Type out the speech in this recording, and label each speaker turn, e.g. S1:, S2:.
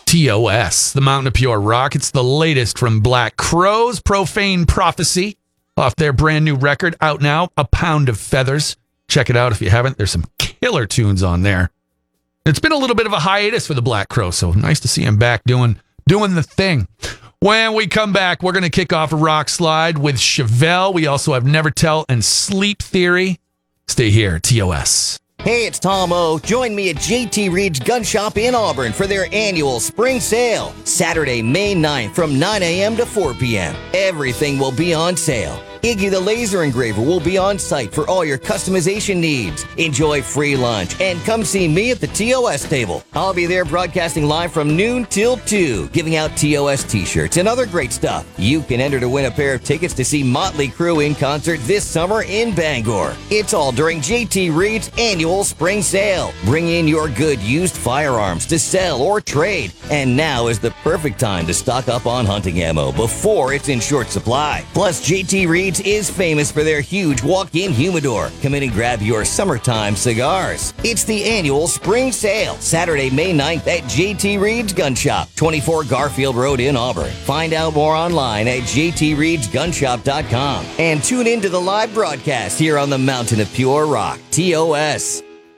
S1: TOS, the Mountain of Pure Rock. It's the latest from Black Crowes, Profane Prophecy, off their brand new record, out now, A Pound of Feathers. Check it out if you haven't. There's some killer tunes on there. It's been a little bit of a hiatus for the Black Crowes, so nice to see him back doing the thing. When we come back, we're going to kick off a rock slide with Chevelle. We also have Never Tell and Sleep Theory. Stay here, TOS.
S2: Hey, it's Tom O. Join me at JT Reed's Gun Shop in Auburn for their annual spring sale. Saturday, May 9th from 9 a.m. to 4 p.m. Everything will be on sale. Iggy the Laser Engraver will be on site for all your customization needs. Enjoy free lunch and come see me at the TOS table. I'll be there broadcasting live from noon till 2, giving out TOS t-shirts and other great stuff. You can enter to win a pair of tickets to see Motley Crue in concert this summer in Bangor. It's all during JT Reed's annual spring sale. Bring in your good used firearms to sell or trade. And now is the perfect time to stock up on hunting ammo before it's in short supply. Plus, JT Reed's is famous for their huge walk-in humidor. Come in and grab your summertime cigars. It's the annual spring sale, Saturday, May 9th at JT Reed's Gun Shop, 24 Garfield Road in Auburn. Find out more online at jtreedsgunshop.com and tune in to the live broadcast here on the Mountain of Pure Rock, TOS.